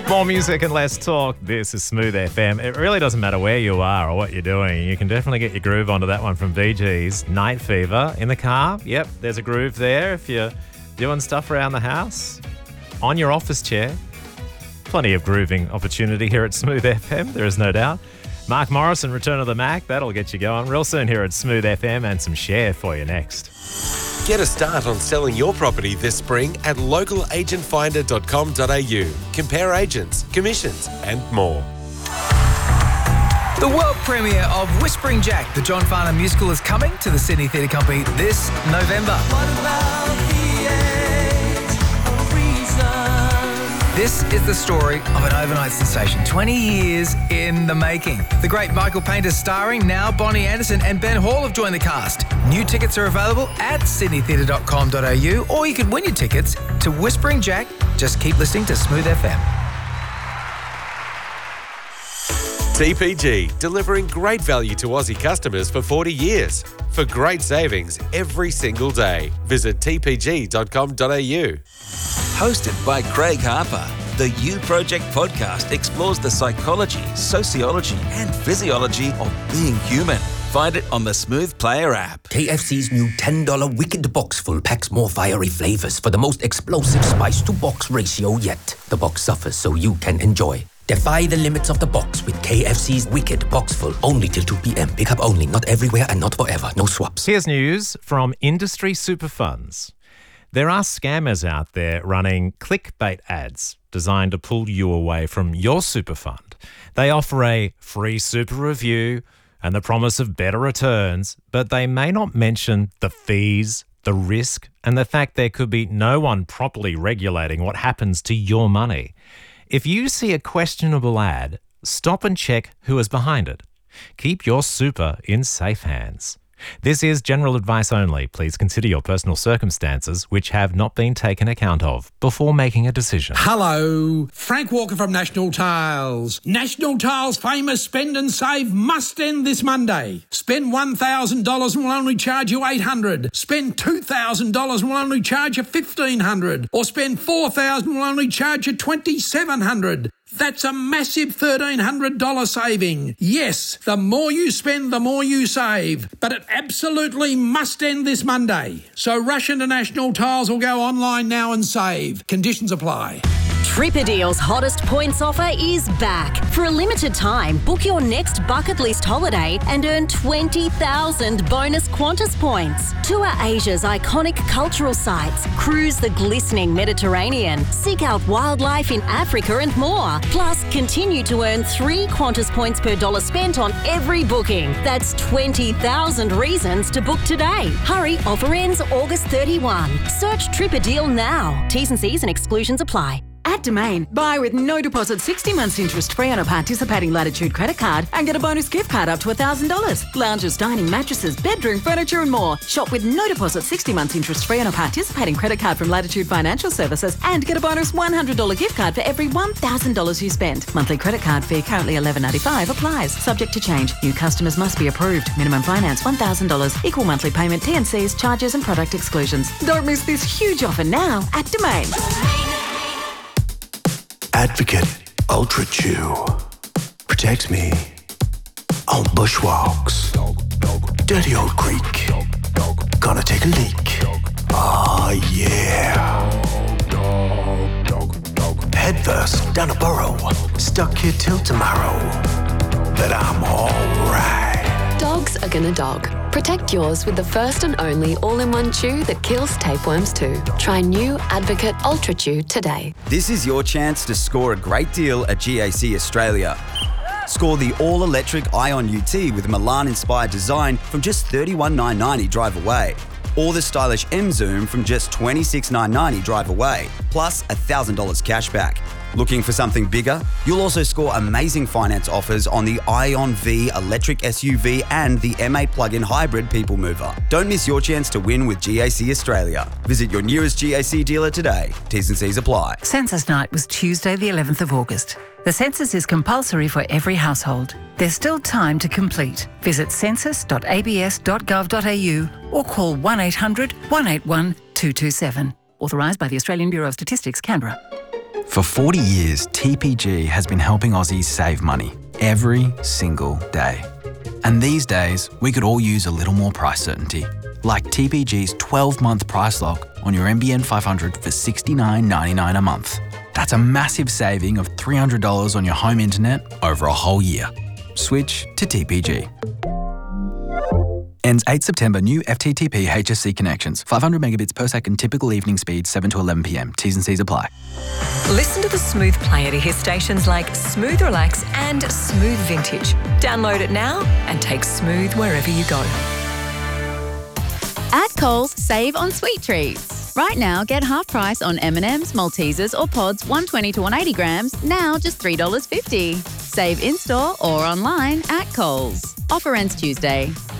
More music and less talk. This is Smooth FM. It really doesn't matter where you are or what you're doing. You can definitely get your groove onto that one from VG's Night Fever. In the car, yep, there's a groove there. If you're doing stuff around the house, on your office chair, plenty of grooving opportunity here at Smooth FM, there is no doubt. Mark Morrison, Return of the Mac, that'll get you going real soon here at Smooth FM, and some Cher for you next. Get a start on selling your property this spring at localagentfinder.com.au. Compare agents, commissions and more. The world premiere of Whispering Jack, the John Farnham musical, is coming to the Sydney Theatre Company this November. This is the story of an overnight sensation, 20 years in the making. The great Michael Painter starring, now Bonnie Anderson and Ben Hall have joined the cast. New tickets are available at sydneytheatre.com.au, or you can win your tickets to Whispering Jack. Just keep listening to Smooth FM. TPG, delivering great value to Aussie customers for 40 years. For great savings every single day, visit tpg.com.au. Hosted by Craig Harper, the You Project podcast explores the psychology, sociology and physiology of being human. Find it on the Smooth Player app. KFC's new $10 Wicked Boxful packs more fiery flavours for the most explosive spice-to-box ratio yet. The box suffers so you can enjoy. Defy the limits of the box with KFC's Wicked Boxful. Only till 2 p.m. Pick up only, not everywhere and not forever. No swaps. Here's news from industry super funds. There are scammers out there running clickbait ads designed to pull you away from your super fund. They offer a free super review and the promise of better returns, but they may not mention the fees, the risk, and the fact there could be no one properly regulating what happens to your money. If you see a questionable ad, stop and check who is behind it. Keep your super in safe hands. This is general advice only. Please consider your personal circumstances, which have not been taken account of, before making a decision. Hello, Frank Walker from National Tiles. National Tiles' famous Spend and Save must end this Monday. Spend $1,000 and we'll only charge you $800. Spend $2,000 and we'll only charge you $1,500. Or spend $4,000 and we'll only charge you $2,700. That's a massive $1,300 saving. Yes, the more you spend, the more you save. But it absolutely must end this Monday. So rush into National Tiles or go online now and save. Conditions apply. Tripadeal's hottest points offer is back. For a limited time, book your next bucket list holiday and earn 20,000 bonus Qantas points. Tour Asia's iconic cultural sites, cruise the glistening Mediterranean, seek out wildlife in Africa and more. Plus, continue to earn 3 Qantas points per dollar spent on every booking. That's 20,000 reasons to book today. Hurry, offer ends August 31. Search Tripadeal now. T's and C's and exclusions apply. At Domain, buy with no deposit 60 months interest-free on a participating Latitude credit card and get a bonus gift card up to $1,000. Lounges, dining, mattresses, bedroom, furniture and more. Shop with no deposit 60 months interest-free on a participating credit card from Latitude Financial Services and get a bonus $100 gift card for every $1,000 you spend. Monthly credit card fee currently $11.95 applies. Subject to change. New customers must be approved. Minimum finance $1,000. Equal monthly payment, T&Cs, charges and product exclusions. Don't miss this huge offer now at Domain. Advocate Ultra Chew protects me on bushwalks, dirty old creek, gonna take a leak. Oh yeah. Head first down a burrow, stuck here till tomorrow, but I'm alright. Dogs are gonna dog. Protect yours with the first and only all-in-one chew that kills tapeworms too. Try new Advocate Ultra Chew today. This is your chance to score a great deal at GAC Australia. Score the all-electric Ion UT with Milan-inspired design from just $31,990 drive away. Or the stylish M-Zoom from just $26,990 drive away, plus $1,000 cash back. Looking for something bigger? You'll also score amazing finance offers on the Ion V electric SUV and the MA plug-in hybrid people mover. Don't miss your chance to win with GAC Australia. Visit your nearest GAC dealer today. T's and C's apply. Census night was Tuesday the 11th of August. The census is compulsory for every household. There's still time to complete. Visit census.abs.gov.au or call 1800 181 227. Authorised by the Australian Bureau of Statistics, Canberra. For 40 years, TPG has been helping Aussies save money every single day. And these days, we could all use a little more price certainty, like TPG's 12-month price lock on your NBN 500 for $69.99 a month. That's a massive saving of $300 on your home internet over a whole year. Switch to TPG. Ends 8 September. New FTTP HSC connections. 500 megabits per second. Typical evening speed 7 to 11 p.m. T's and C's apply. Listen to the Smooth player to hear stations like Smooth Relax and Smooth Vintage. Download it now and take Smooth wherever you go. At Coles, save on sweet treats. Right now, get half price on M&M's, Maltesers or Pods 120 to 180 grams, now just $3.50. Save in-store or online at Coles. Offer ends Tuesday.